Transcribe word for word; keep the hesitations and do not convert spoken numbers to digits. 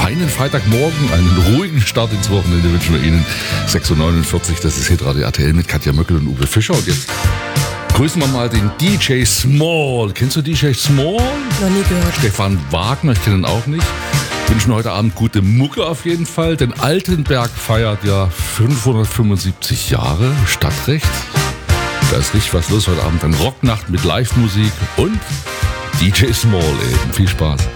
feinen Freitagmorgen, einen ruhigen Start ins Wochenende wünschen wir Ihnen. sechs Uhr neunundvierzig, das ist Hitradio R T L mit Katja Möckel und Uwe Fischer. Und jetzt grüßen wir mal den D J Small. Kennst du D J Small? Noch nie gehört. Stefan Wagner, ich kenne ihn auch nicht. Wünschen heute Abend gute Mucke auf jeden Fall, denn Altenberg feiert ja fünfhundertfünfundsiebzig Jahre Stadtrecht. Da ist richtig was los heute Abend. Eine Rocknacht mit Live-Musik und D J Small eben. Viel Spaß.